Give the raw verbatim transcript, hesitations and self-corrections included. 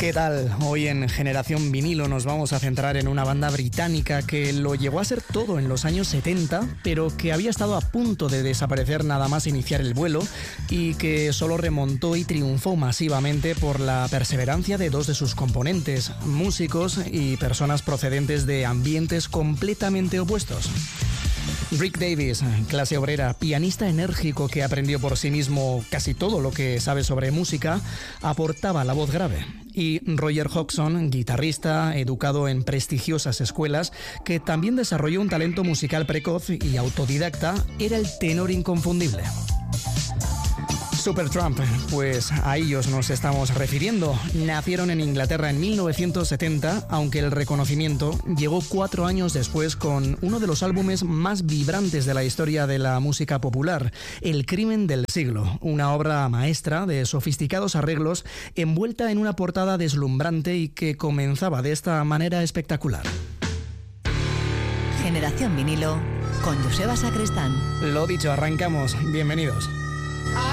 ¿Qué tal? Hoy en Generación Vinilo nos vamos a centrar en una banda británica que lo llegó a ser todo en los años setenta, pero que había estado a punto de desaparecer nada más iniciar el vuelo y que solo remontó y triunfó masivamente por la perseverancia de dos de sus componentes, músicos y personas procedentes de ambientes completamente opuestos. Rick Davies, clase obrera, pianista enérgico que aprendió por sí mismo casi todo lo que sabe sobre música, aportaba la voz grave. Y Roger Hodgson, guitarrista, educado en prestigiosas escuelas, que también desarrolló un talento musical precoz y autodidacta, era el tenor inconfundible. Supertramp, pues a ellos nos estamos refiriendo. Nacieron en Inglaterra en mil novecientos setenta, aunque el reconocimiento llegó cuatro años después con uno de los álbumes más vibrantes de la historia de la música popular, El crimen del siglo, una obra maestra de sofisticados arreglos envuelta en una portada deslumbrante y que comenzaba de esta manera espectacular. Generación Vinilo con Joseba Sacristán. Lo dicho, arrancamos. Bienvenidos.